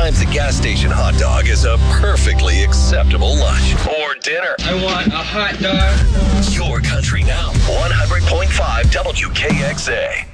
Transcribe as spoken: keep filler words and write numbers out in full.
Sometimes a gas station hot dog is a perfectly acceptable lunch or dinner. I want a hot dog. Your country now. one hundred point five W K X A.